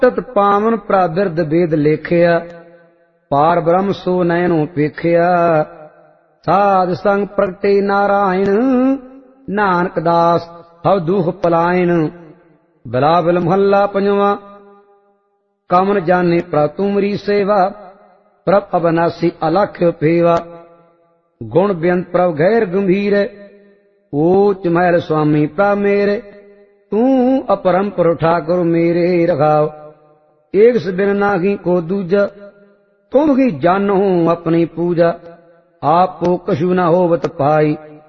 ਤਤ ਪਾਵਨ ਪ੍ਰਾਦਿਰਦ ਵੇਦ ਲੇਖਿਆ, ਪਾਰ ਬ੍ਰਹਮ ਸੋ ਨੈਣੋ ਵੇਖਿਆ। ਸਾਧ ਸੰਗ ਪ੍ਰਗਟੇ ਨਾਰਾਇਣ, ਨਾਨਕ ਦਾਸ ਹਉ ਦੁਖ ਪਲਾਇਣ। ਬਿਲਾਵਲ ਮਹੱਲਾ ਪੰਜਵਾਂ। ਕਮਨ ਜਾਣੇ ਪ੍ਰਭ ਤੁਮਰੀ ਸੇਵਾ, ਪ੍ਰਭ ਅਬਨਾਸੀ ਅਲਖ ਫੇਵਾ। ਗੁਣ ਬੇਅੰਤ ਪ੍ਰਭ ਗੈਰ ਗੰਭੀਰ, ਊਚ ਮਹਿਲ ਸੁਆਮੀ ਪ੍ਰਭ ਮੇਰੇ। ਤੂੰ ਅਪਰੰਪਰ ਠਾਕੁਰ ਮੇਰੇ ਰਖਾਓ, ਏਕ ਬਿਨ ਨਾਹੀ ਕੋ ਦੂਜਾ। ਤੁਮ ਹੀ ਜਾਨੋ ਆਪਣੀ ਪੂਜਾ, ਆਪੋ ਕਛੂ ਨ ਹੋਵਤ ਪਾਈ।